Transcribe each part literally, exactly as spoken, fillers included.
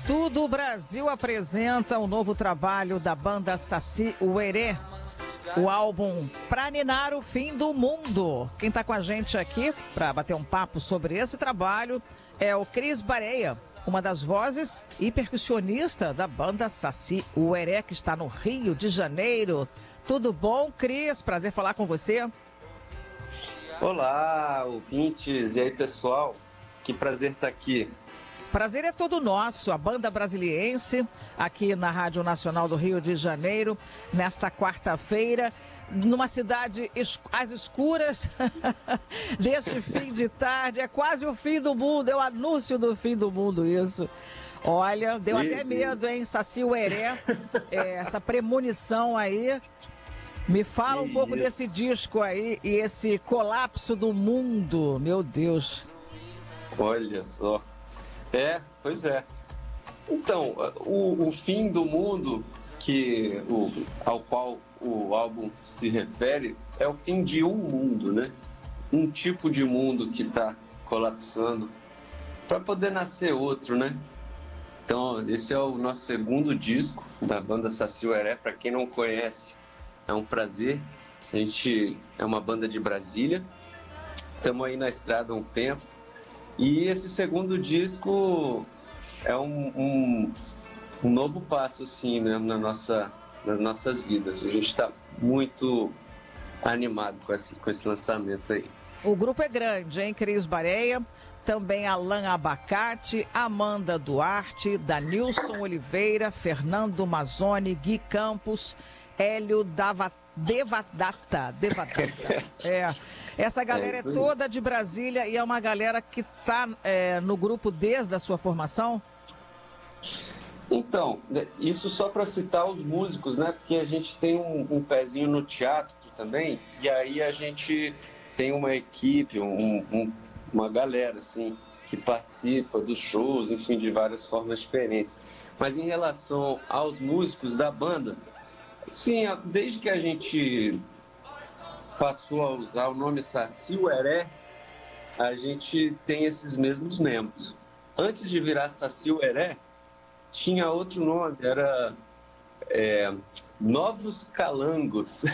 Tudo o Brasil apresenta o novo trabalho da banda Saci Uerê, o álbum Pra Ninar o Fim do Mundo. Quem está com a gente aqui para bater um papo sobre esse trabalho é o Cris Bareia, uma das vozes e percussionista da banda Saci Uerê, que está no Rio de Janeiro. Tudo bom, Cris? Prazer falar com você. Olá, ouvintes. E aí, pessoal? Que prazer estar aqui. Prazer é todo nosso, a banda brasiliense, aqui na Rádio Nacional do Rio de Janeiro, nesta quarta-feira, numa cidade es- às escuras, deste fim de tarde, é quase o fim do mundo, é o anúncio do fim do mundo isso. Olha, deu e, até medo, hein, Saci Uerê, é, essa premonição aí. Me fala um pouco isso. desse disco aí e esse colapso do mundo, meu Deus. Olha só. É, pois é. Então, o, o fim do mundo que, o, ao qual o álbum se refere é o fim de um mundo, né? Um tipo de mundo que está colapsando para poder nascer outro, né? Então, esse é o nosso segundo disco da banda Saci Uerê. Para quem não conhece, é um prazer. A gente é uma banda de Brasília. Estamos aí na estrada há um tempo. E esse segundo disco é um, um, um novo passo, assim, né, na nossa, nas nossas vidas. A gente está muito animado com esse, com esse lançamento aí. O grupo é grande, hein? Cris Bareia, também Alan Abacate, Amanda Duarte, Danilson Oliveira, Fernando Mazzoni, Gui Campos, Hélio Dava, Devadata. Devadata. É. Essa galera é, é toda de Brasília e é uma galera que está é, no grupo desde a sua formação? Então, isso só para citar os músicos, né? Porque a gente tem um, um pezinho no teatro também, e aí a gente tem uma equipe, um, um, uma galera, assim, que participa dos shows, enfim, de várias formas diferentes. Mas em relação aos músicos da banda, sim, desde que a gente passou a usar o nome Saci Uerê, a gente tem esses mesmos membros. Antes de virar Saci Uerê, tinha outro nome, era é, Novos Calangos.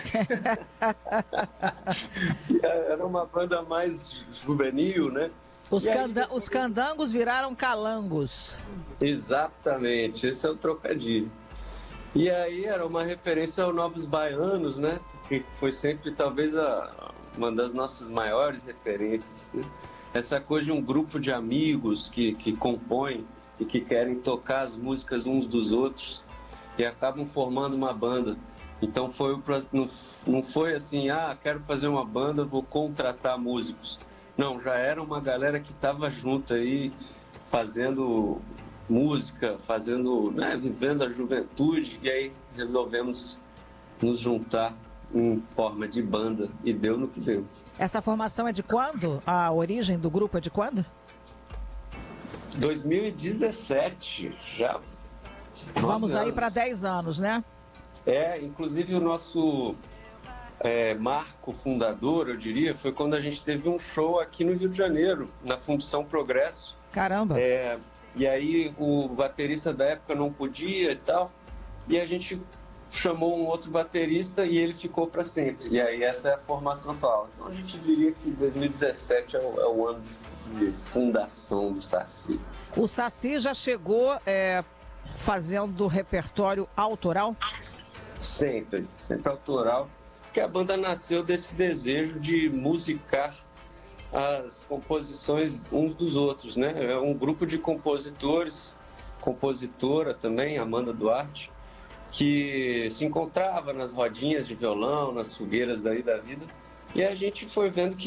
Era uma banda mais juvenil, né? Os, aí, canda depois... os candangos viraram calangos. Exatamente, esse é o trocadilho. E aí era uma referência aos Novos Baianos, né? Que foi sempre talvez a, uma das nossas maiores referências, né? Essa coisa de um grupo de amigos que, que compõem e que querem tocar as músicas uns dos outros e acabam formando uma banda. Então foi não, não foi assim, ah, quero fazer uma banda, vou contratar músicos. Não, já era uma galera que estava junto aí, fazendo música, fazendo, né, vivendo a juventude, e aí resolvemos nos juntar em forma de banda e deu no que deu. Essa formação é de quando? A origem do grupo é de quando? dois mil e dezessete, já. Vamos aí para dez anos, né? É, inclusive o nosso é, marco fundador, eu diria, foi quando a gente teve um show aqui no Rio de Janeiro, na Fundição Progresso. Caramba! É, e aí o baterista da época não podia e tal, e a gente chamou um outro baterista e ele ficou para sempre. E aí essa é a formação atual. Então a gente diria que dois mil e dezessete é o, é o ano de fundação do Saci. O Saci já chegou é, fazendo repertório autoral? Sempre, sempre autoral, porque a banda nasceu desse desejo de musicar as composições uns dos outros, né? É um grupo de compositores, compositora também, Amanda Duarte, que se encontrava nas rodinhas de violão, nas fogueiras daí da vida, e a gente foi vendo que